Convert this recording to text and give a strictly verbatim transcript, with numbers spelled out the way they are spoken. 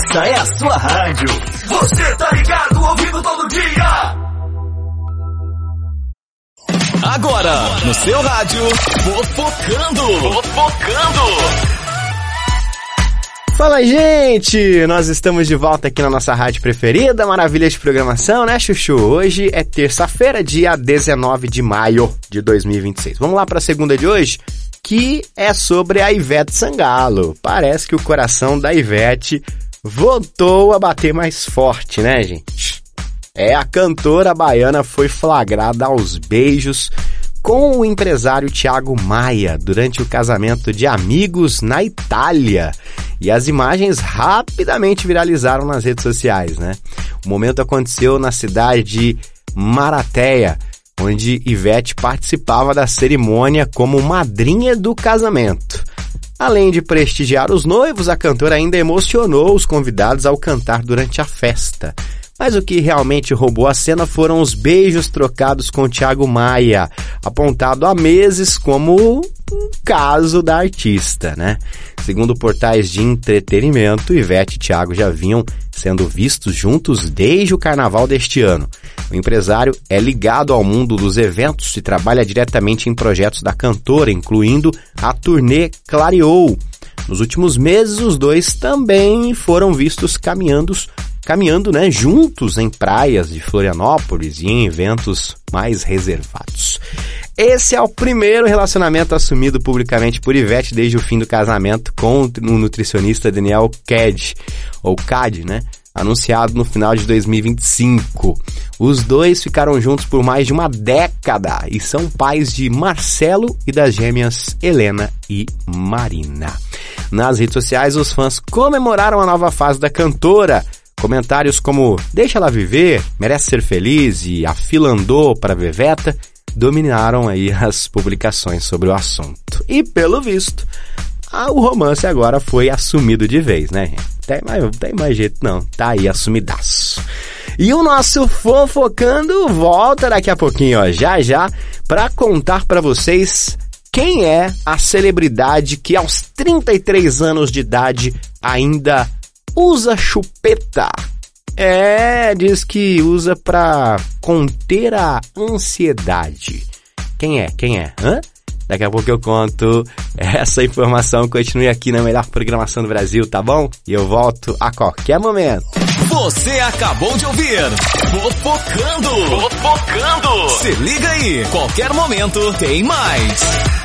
Essa é a sua rádio. Você tá ligado, ouvindo todo dia. Agora, no seu rádio, Fofocando. Fofocando. Fala, gente! Nós estamos de volta aqui na nossa rádio preferida, maravilha de programação, né, Chuchu? Hoje é terça-feira, dia dezenove de maio de dois mil e vinte e seis. Vamos lá para a segunda de hoje, que é sobre a Ivete Sangalo. Parece que o coração da Ivete voltou a bater mais forte, né, gente? É, a cantora baiana foi flagrada aos beijos com o empresário Thiago Maia durante o casamento de amigos na Itália. E as imagens rapidamente viralizaram nas redes sociais, né? O momento aconteceu na cidade de Marateia, onde Ivete participava da cerimônia como madrinha do casamento. Além de prestigiar os noivos, a cantora ainda emocionou os convidados ao cantar durante a festa. Mas o que realmente roubou a cena foram os beijos trocados com Thiago Maia, apontado há meses como um caso da artista, né? Segundo portais de entretenimento, Ivete e Thiago já vinham sendo vistos juntos desde o carnaval deste ano. O empresário é ligado ao mundo dos eventos e trabalha diretamente em projetos da cantora, incluindo a turnê Clareou. Nos últimos meses, os dois também foram vistos caminhando caminhando, né, juntos em praias de Florianópolis e em eventos mais reservados. Esse é o primeiro relacionamento assumido publicamente por Ivete desde o fim do casamento com o nutricionista Daniel Cad, ou Cad, né, anunciado no final de dois mil e vinte e cinco. Os dois ficaram juntos por mais de uma década e são pais de Marcelo e das gêmeas Helena e Marina. Nas redes sociais, os fãs comemoraram a nova fase da cantora. Comentários como "deixa ela viver", "merece ser feliz" e "a fila andou para a Veveta" dominaram aí as publicações sobre o assunto. E pelo visto, o romance agora foi assumido de vez, né, gente? Tem mais, tem mais jeito não, tá aí assumidaço. E o nosso Fofocando volta daqui a pouquinho, ó, já já, para contar para vocês quem é a celebridade que aos trinta e três anos de idade ainda usa chupeta. É, diz que usa pra conter a ansiedade. Quem é? Quem é? Hã? Daqui a pouco eu conto essa informação. Continue aqui na melhor programação do Brasil, tá bom? E eu volto a qualquer momento. Você acabou de ouvir Fofocando. Fofocando. Se liga aí, qualquer momento tem mais.